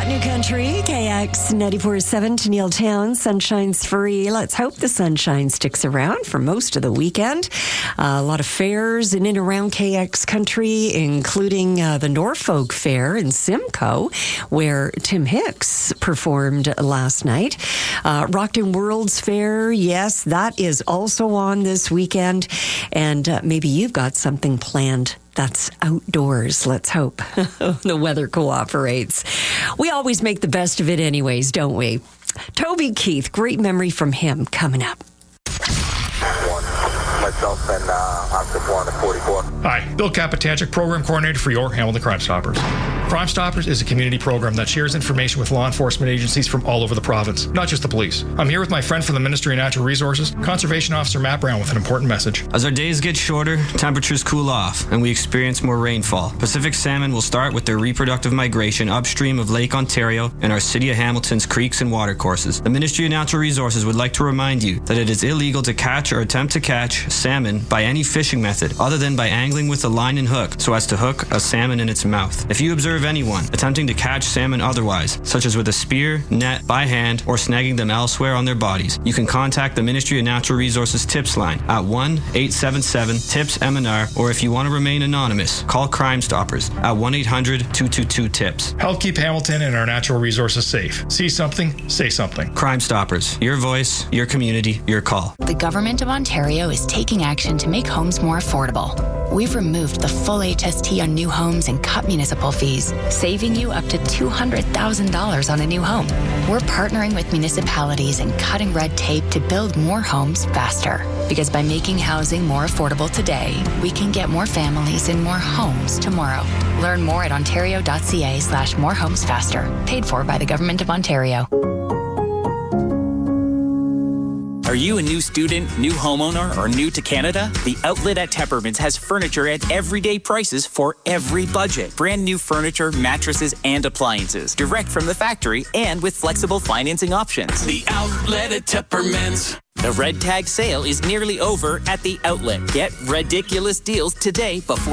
Hot New Country, KX 94.7 to Neil Town. Sunshine's free. Let's hope the sunshine sticks around for most of the weekend. A lot of fairs in and around KX Country, including the Norfolk Fair in Simcoe, where Tim Hicks performed last night. Rockton World's Fair, yes, that is also on this weekend. And maybe you've got something planned that's outdoors. Let's hope the weather cooperates. We always make the best of it anyways, don't we? Toby Keith, great memory from him coming up. Myself and I'm the 44. Hi, Bill Kapitanchik, Program Coordinator for your Hamilton Crime Stoppers. Crime Stoppers is a community program that shares information with law enforcement agencies from all over the province, not just the police. I'm here with my friend from the Ministry of Natural Resources, Conservation Officer Matt Brown, with an important message. As our days get shorter, temperatures cool off, and we experience more rainfall. Pacific salmon will start with their reproductive migration upstream of Lake Ontario and our City of Hamilton's creeks and watercourses. The Ministry of Natural Resources would like to remind you that it is illegal to catch or attempt to catch salmon by any fishing method other than by angling with a line and hook so as to hook a salmon in its mouth. If you observe anyone attempting to catch salmon otherwise, such as with a spear, net, by hand, or snagging them elsewhere on their bodies, you can contact the Ministry of Natural Resources Tips line at 1-877-TIPS-MNR, or if you want to remain anonymous, call Crime Stoppers at 1-800-222-TIPS. Help keep Hamilton and our natural resources safe. See something, say something. Crime Stoppers, your voice, your community, your call. The Government of Ontario is taking action to make homes more affordable. We've removed the full HST on new homes and cut municipal fees, saving you up to $200,000 on a new home. We're partnering with municipalities and cutting red tape to build more homes faster. Because by making housing more affordable today, we can get more families in more homes tomorrow. Learn more at ontario.ca/morehomesfaster. Paid for by the Government of Ontario. Are you a new student, new homeowner, or new to Canada? The Outlet at Tepperman's has furniture at everyday prices for every budget. Brand new furniture, mattresses, and appliances. Direct from the factory and with flexible financing options. The Outlet at Tepperman's. The Red Tag sale is nearly over at the Outlet. Get ridiculous deals today before